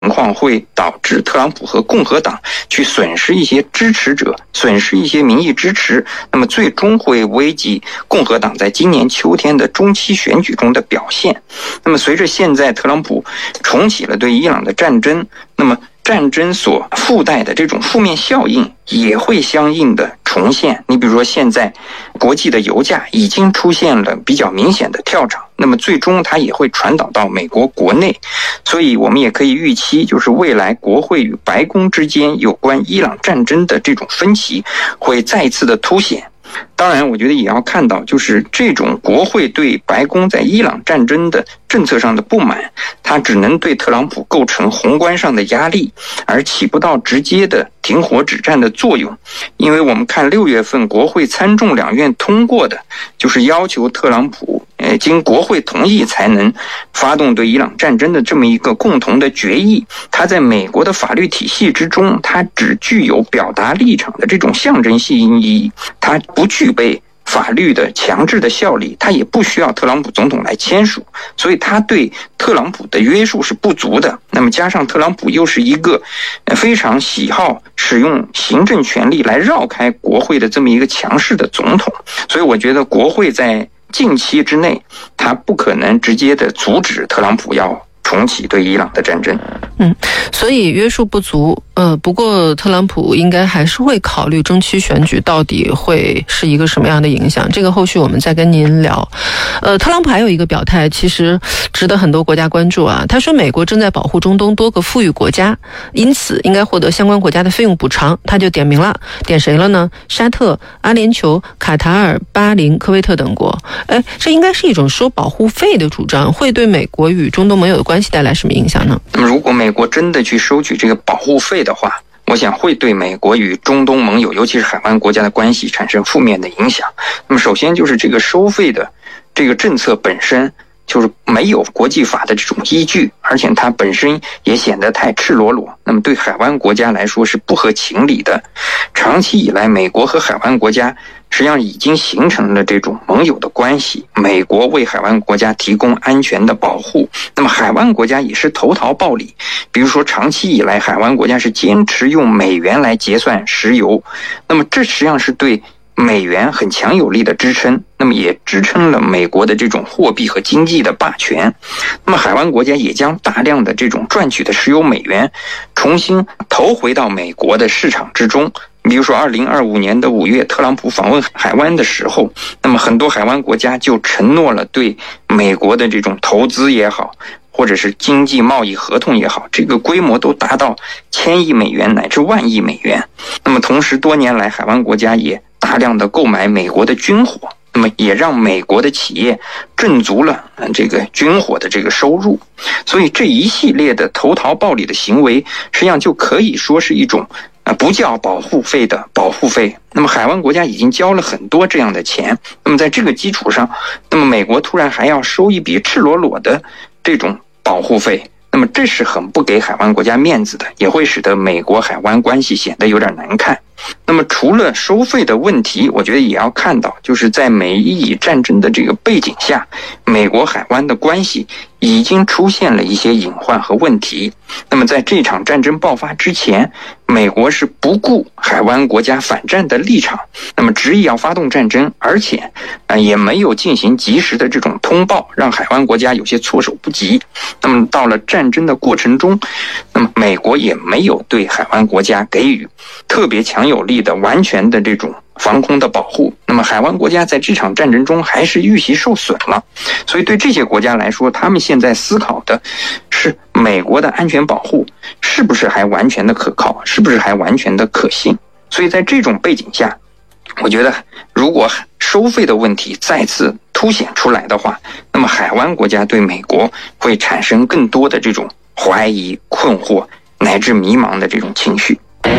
况会导致特朗普和共和党去损失一些支持者，损失一些民意支持，那么最终会危及共和党在今年秋天的中期选举中的表现。那么随着现在特朗普重启了对伊朗的战争，那么战争所附带的这种负面效应也会相应的重现。你比如说现在国际的油价已经出现了比较明显的跳涨，那么最终它也会传导到美国国内，所以我们也可以预期，就是未来国会与白宫之间有关伊朗战争的这种分歧会再次的凸显。当然我觉得也要看到，就是这种国会对白宫在伊朗战争的政策上的不满，它只能对特朗普构成宏观上的压力，而起不到直接的停火止战的作用。因为我们看6月份国会参众两院通过的就是要求特朗普经国会同意才能发动对伊朗战争的这么一个共同的决议，它在美国的法律体系之中，它只具有表达立场的这种象征性意义，它不具备法律的强制的效力，它也不需要特朗普总统来签署，所以它对特朗普的约束是不足的。那么加上特朗普又是一个非常喜好使用行政权力来绕开国会的这么一个强势的总统，所以我觉得国会在近期之内，他不可能直接的阻止特朗普要重启对伊朗的战争。 所以约束不足。不过特朗普应该还是会考虑中期选举到底会是一个什么样的影响，这个后续我们再跟您聊。特朗普还有一个表态，其实值得很多国家关注啊。他说美国正在保护中东多个富裕国家，因此应该获得相关国家的费用补偿。他就点名了，点谁了呢？沙特、阿联酋、卡塔尔、巴林、科威特等国。这应该是一种收保护费的主张，会对美国与中东盟友的关系带来什么影响呢？ 那么如果美国真的去收取这个保护费的话，我想会对美国与中东盟友，尤其是海湾国家的关系产生负面的影响。那么首先就是这个收费的这个政策本身就是没有国际法的这种依据，而且它本身也显得太赤裸裸，那么对海湾国家来说是不合情理的。长期以来，美国和海湾国家实际上已经形成了这种盟友的关系，美国为海湾国家提供安全的保护，那么海湾国家也是投桃报李。比如说长期以来，海湾国家是坚持用美元来结算石油，那么这实际上是对美元很强有力的支撑，那么也支撑了美国的这种货币和经济的霸权。那么海湾国家也将大量的这种赚取的石油美元重新投回到美国的市场之中。比如说2025年的5月，特朗普访问海湾的时候，那么很多海湾国家就承诺了对美国的这种投资也好，或者是经济贸易合同也好，这个规模都达到1000亿美元乃至万亿美元。那么同时多年来，海湾国家也大量的购买美国的军火，那么也让美国的企业挣足了这个军火的这个收入。所以这一系列的投桃报李的行为，实际上就可以说是一种不叫保护费的保护费。那么海湾国家已经交了很多这样的钱，那么在这个基础上，那么美国突然还要收一笔赤裸裸的这种保护费，那么这是很不给海湾国家面子的，也会使得美国海湾关系显得有点难看。那么除了收费的问题，我觉得也要看到，就是在美伊战争的这个背景下，美国海湾的关系已经出现了一些隐患和问题。那么在这场战争爆发之前，美国是不顾海湾国家反战的立场，那么执意要发动战争，而且也没有进行及时的这种通报，让海湾国家有些措手不及。那么到了战争的过程中，那么美国也没有对海湾国家给予特别强有力的完全的这种防空的保护，那么海湾国家在这场战争中还是遇袭受损了。所以对这些国家来说，他们现在思考的是美国的安全保护是不是还完全的可靠，是不是还完全的可信。所以在这种背景下，我觉得如果收费的问题再次凸显出来的话，那么海湾国家对美国会产生更多的这种怀疑、困惑乃至迷茫的这种情绪。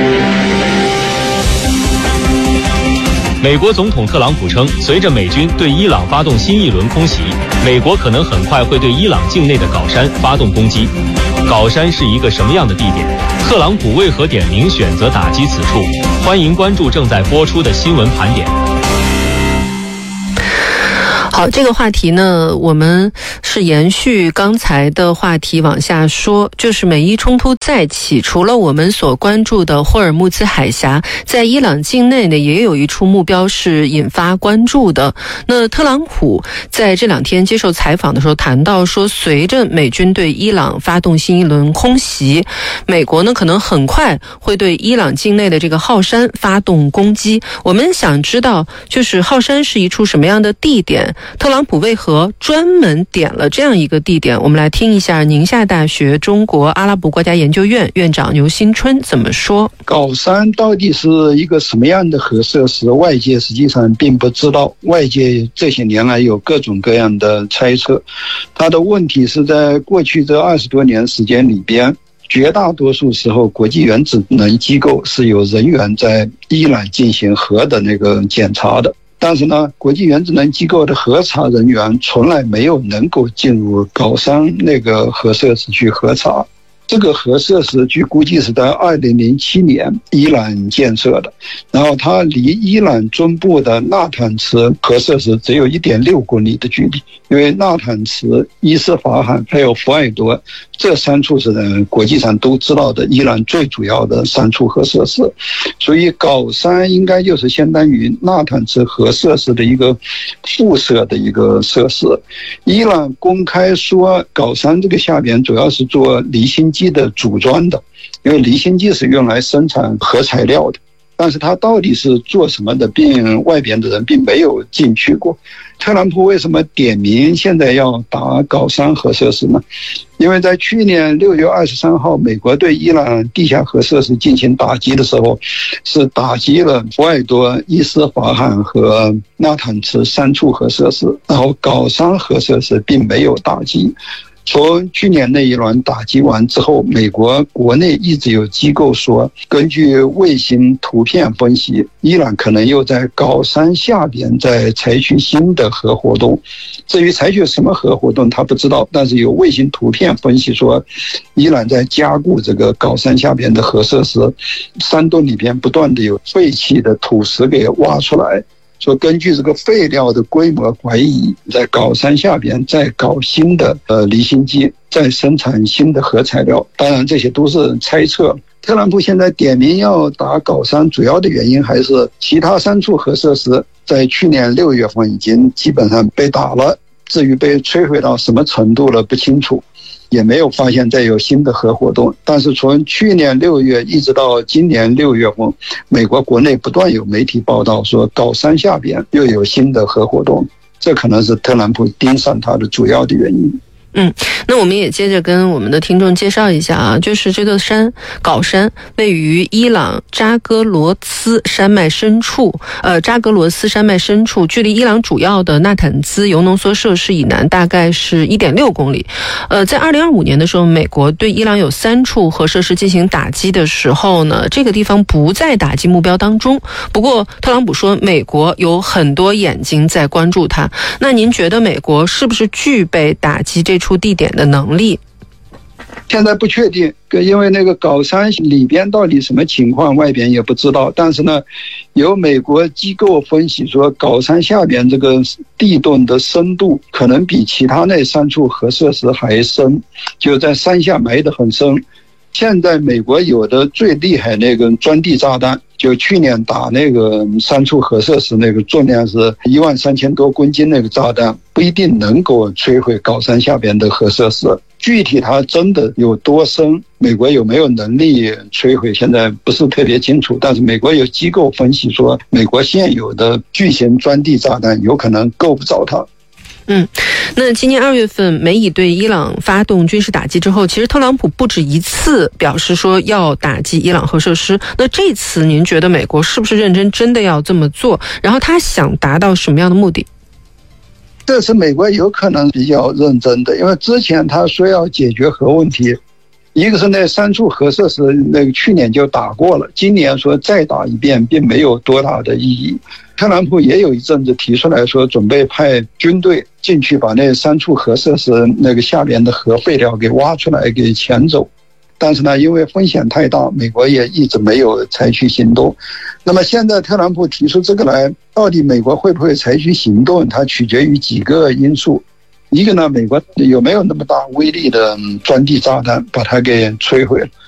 美国总统特朗普称，随着美军对伊朗发动新一轮空袭，美国可能很快会对伊朗境内的镐山发动攻击。镐山是一个什么样的地点？特朗普为何点名选择打击此处？欢迎关注正在播出的新闻盘点。 好，这个话题呢，我们是延续刚才的话题往下说，就是美伊冲突再起，除了我们所关注的霍尔木兹海峡，在伊朗境内呢，也有一处目标是引发关注的。那特朗普在这2天接受采访的时候谈到说，随着美军对伊朗发动新一轮空袭，美国呢可能很快会对伊朗境内的这个浩山发动攻击。我们想知道，就是浩山是一处什么样的地点？特朗普为何专门点了这样一个地点？我们来听一下宁夏大学中国阿拉伯国家研究院院长牛新春怎么说。 高山到底是一个什么样的核设施，外界实际上并不知道，外界这些年来有各种各样的猜测。它的问题是在过去这20多年时间里边，绝大多数时候国际原子能机构是有人员在伊朗进行核的那个检查的，但是呢，国际原子能机构的核查人员从来没有能够进入高山那个核设施去核查。这个核设施据估计是在2007年伊朗建设的，然后它离伊朗中部的纳坦茨核设施只有 1.6 公里的距离，因为纳坦茨、伊斯法罕还有福埃多这3处是国际上都知道的伊朗最主要的3处核设施，所以高山应该就是相当于纳坦茨核设施的一个附设的一个设施。伊朗公开说高山这个下边主要是做离心机的组装的，因为离心机是用来生产核材料的，但是它到底是做什么的，并外边的人并没有进去过。特朗普为什么点名现在要打高山核设施呢？因为在去年6月23号，美国对伊朗地下核设施进行打击的时候，是打击了福埃多、伊斯法罕和纳坦茨3处核设施，然后高山核设施并没有打击。从去年那一轮打击完之后，美国国内一直有机构说，根据卫星图片分析，伊朗可能又在高山下边在采取新的核活动。至于采取什么核活动他不知道，但是有卫星图片分析说，伊朗在加固这个高山下边的核设施，山洞里边不断的有废弃的土石给挖出来，说根据这个废料的规模怀疑，在高山下边再搞新的离心机，再生产新的核材料。当然这些都是猜测。特朗普现在点名要打高山，主要的原因还是其他3处核设施在去年6月份已经基本上被打了，至于被摧毁到什么程度了不清楚，也没有发现再有新的核活动。但是从去年6月一直到今年6月份，美国国内不断有媒体报道说高山下边又有新的核活动，这可能是特朗普盯上他的主要的原因。 那我们也接着跟我们的听众介绍一下啊，就是这座山高山位于伊朗扎格罗斯山脉深处，距离伊朗主要的纳坦兹铀浓缩设施以南大概是 1.6 公里。在2025年的时候，美国对伊朗有3处核设施进行打击的时候呢，这个地方不在打击目标当中。不过特朗普说美国有很多眼睛在关注它。那您觉得美国是不是具备打击这处地点的能力？ 现在不确定，因为那个高山里边到底什么情况外边也不知道。但是呢，有美国机构分析说，高山下边这个地洞的深度可能比其他那3处核设施还深，就在山下埋得很深。现在美国有的最厉害那个钻地炸弹，就去年打那个3处核设施那个重量是13000多公斤那个炸弹，不一定能够摧毁高山下边的核设施。具体它真的有多深，美国有没有能力摧毁，现在不是特别清楚。但是美国有机构分析说，美国现有的巨型钻地炸弹有可能够不着它。 那今年2月份，美以对伊朗发动军事打击之后，其实特朗普不止一次表示说要打击伊朗核设施。那这次您觉得美国是不是认真真的要这么做？然后他想达到什么样的目的？ 这次美国有可能比较认真的，因为之前他说要解决核问题，一个是那3处核设施，那个去年就打过了，今年说再打一遍并没有多大的意义。特朗普也有一阵子提出来说，准备派军队进去把那3处核设施那个下边的核废料给挖出来给遣走。 但是呢，因为风险太大，美国也一直没有采取行动。那么现在特朗普提出这个来，到底美国会不会采取行动，它取决于几个因素。一个呢，美国有没有那么大威力的钻地炸弹把它给摧毁了。